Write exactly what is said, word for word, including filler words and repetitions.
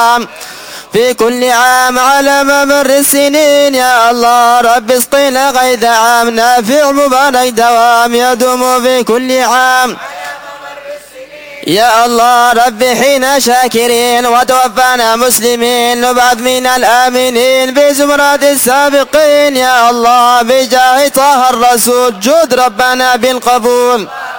في كل عام على ممر السنين يا الله رب اسقنا غيث عام نافع مبارك دوام يدوم في كل عام يا الله رب حين شاكرين وتوفانا مسلمين نبعث من الآمنين بزمرة السابقين يا الله بجاه طه الرسول جود ربنا بالقبول.